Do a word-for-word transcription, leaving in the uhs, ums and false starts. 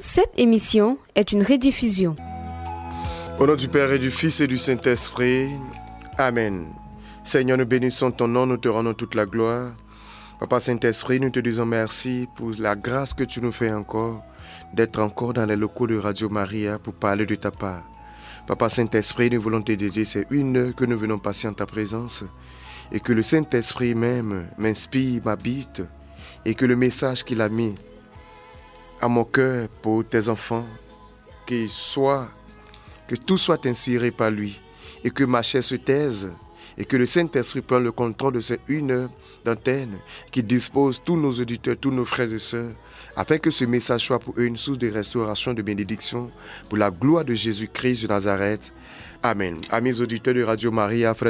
Cette émission est une rediffusion. Au nom du Père et du Fils et du Saint-Esprit, Amen. Seigneur, nous bénissons ton nom, nous te rendons toute la gloire. Papa Saint-Esprit, nous te disons merci pour la grâce que tu nous fais encore, d'être encore dans les locaux de Radio Maria pour parler de ta part. Papa Saint-Esprit, nous voulons te dédier ces une heure que nous venons passer en ta présence et que le Saint-Esprit même m'inspire, m'habite et que le message qu'il a mis à mon cœur pour tes enfants, qu'il soit, que tout soit inspiré par lui et que ma chair se taise et que le Saint-Esprit prenne le contrôle de ces une heure d'antenne qui dispose tous nos auditeurs, tous nos frères et sœurs, afin que ce message soit pour eux une source de restauration, de bénédiction, pour la gloire de Jésus-Christ de Nazareth. Amen. Amis auditeurs de Radio Maria, frères